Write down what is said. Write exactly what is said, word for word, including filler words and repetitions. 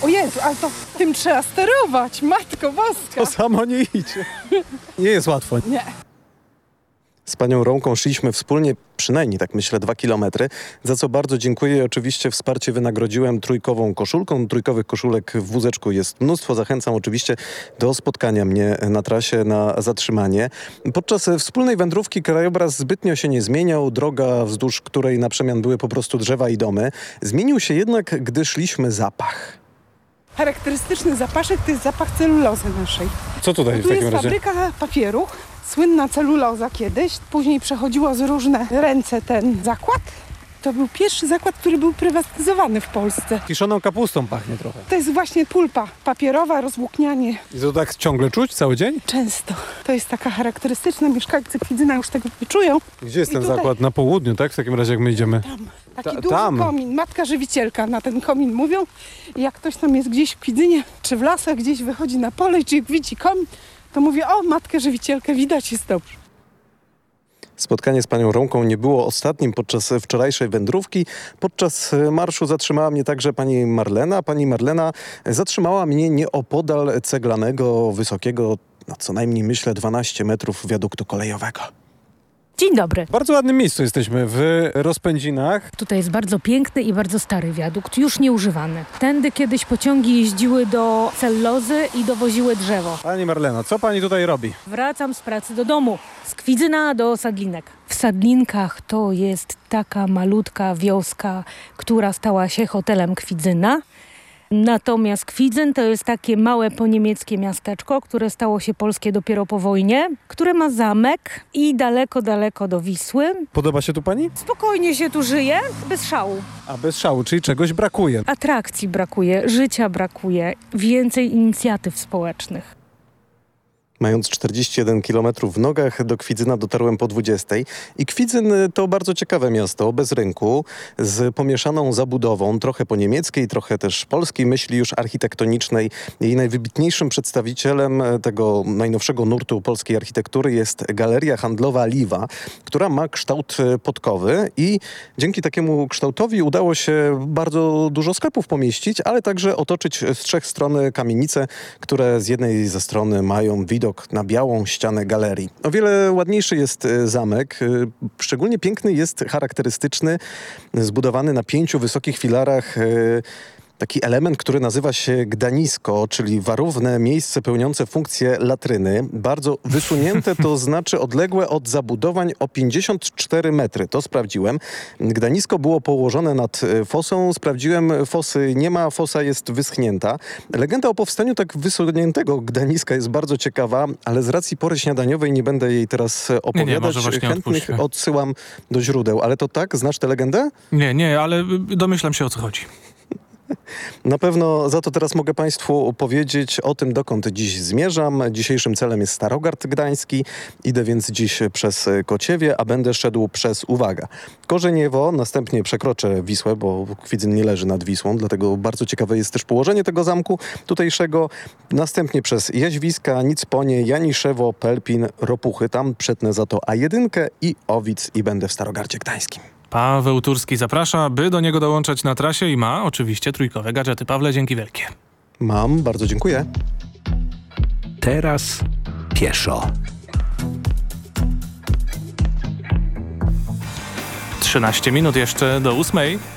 O Jezu, ale to tym trzeba sterować, Matko Boska. To samo nie idzie. Nie jest łatwo. Nie. Z panią Romką szliśmy wspólnie przynajmniej, tak myślę, dwa kilometry, za co bardzo dziękuję. Oczywiście wsparcie wynagrodziłem trójkową koszulką. Trójkowych koszulek w wózeczku jest mnóstwo. Zachęcam oczywiście do spotkania mnie na trasie, na zatrzymanie. Podczas wspólnej wędrówki krajobraz zbytnio się nie zmieniał. Droga, wzdłuż której na przemian były po prostu drzewa i domy. Zmienił się jednak, gdy szliśmy zapach. Charakterystyczny zapaszek to jest zapach celulozy naszej. Co tutaj Tu w takim jest razie? fabryka papieru. Słynna celuloza kiedyś. Później przechodziło z różne ręce ten zakład. To był pierwszy zakład, który był prywatyzowany w Polsce. Kiszoną kapustą pachnie trochę. To jest właśnie pulpa papierowa, rozwłóknianie. I to tak ciągle czuć cały dzień? Często. To jest taka charakterystyczna. Mieszkańcy Kwidzyna już tego nie czują. Gdzie jest I ten tutaj- zakład? Na południu, tak? W takim razie jak my idziemy. Tam. Taki Ta- duży tam. komin. Matka żywicielka na ten komin mówią. I jak ktoś tam jest gdzieś w Kwidzynie, czy w lasach, gdzieś wychodzi na pole, czy widzi komin, to mówię, o, matkę żywicielkę widać, jest dobrze. Spotkanie z panią Romką nie było ostatnim podczas wczorajszej wędrówki. Podczas marszu zatrzymała mnie także pani Marlena. Pani Marlena zatrzymała mnie nieopodal ceglanego, wysokiego, no co najmniej myślę dwanaście metrów wiaduktu kolejowego. Dzień dobry. W bardzo ładnym miejscu jesteśmy, w Rozpędzinach. Tutaj jest bardzo piękny i bardzo stary wiadukt, już nieużywany. Tędy kiedyś pociągi jeździły do cellulozy i dowoziły drzewo. Pani Marlena, co pani tutaj robi? Wracam z pracy do domu, z Kwidzyna do Sadlinek. W Sadlinkach to jest taka malutka wioska, która stała się hotelem Kwidzyna. Natomiast Kwidzyn to jest takie małe poniemieckie miasteczko, które stało się polskie dopiero po wojnie, które ma zamek i daleko, daleko do Wisły. Podoba się tu pani? Spokojnie się tu żyje, bez szału. A bez szału, czyli czegoś brakuje. Atrakcji brakuje, życia brakuje, więcej inicjatyw społecznych. Mając czterdzieści jeden kilometrów w nogach, do Kwidzyna dotarłem po dwudziestej. I Kwidzyn to bardzo ciekawe miasto, bez rynku, z pomieszaną zabudową, trochę po niemieckiej, trochę też polskiej myśli już architektonicznej. Jej najwybitniejszym przedstawicielem tego najnowszego nurtu polskiej architektury jest Galeria Handlowa Liwa, która ma kształt podkowy i dzięki takiemu kształtowi udało się bardzo dużo sklepów pomieścić, ale także otoczyć z trzech stron kamienice, które z jednej ze strony mają widok na białą ścianę galerii. O wiele ładniejszy jest zamek. Szczególnie piękny jest charakterystyczny, zbudowany na pięciu wysokich filarach taki element, który nazywa się gdanisko, czyli warowne miejsce pełniące funkcję latryny. Bardzo wysunięte, to znaczy odległe od zabudowań o pięćdziesiąt cztery metry. To sprawdziłem. Gdanisko było położone nad fosą. Sprawdziłem, fosy nie ma, fosa jest wyschnięta. Legenda o powstaniu tak wysuniętego Gdaniska jest bardzo ciekawa, ale z racji pory śniadaniowej nie będę jej teraz opowiadać. Nie, nie, może właśnie Chętnych odpuśćmy. odsyłam do źródeł. Ale to tak? Znasz tę legendę? Nie, nie, ale domyślam się, o co chodzi. Na pewno za to teraz mogę państwu powiedzieć o tym, dokąd dziś zmierzam. Dzisiejszym celem jest Starogard Gdański. Idę więc dziś przez Kociewie, a będę szedł przez, uwaga, Korzeniewo, następnie przekroczę Wisłę, bo Kwidzyn nie leży nad Wisłą, dlatego bardzo ciekawe jest też położenie tego zamku tutejszego. Następnie przez Jaźwiska, Nicponie, Janiszewo, Pelpin, Ropuchy. Tam przetnę za to A jeden i Owic i będę w Starogardzie Gdańskim. Paweł Turski zaprasza, by do niego dołączać na trasie i ma oczywiście trójkowe gadżety. Pawle, dzięki wielkie. Mam, bardzo dziękuję. Teraz pieszo. trzynaście minut jeszcze do ósmej.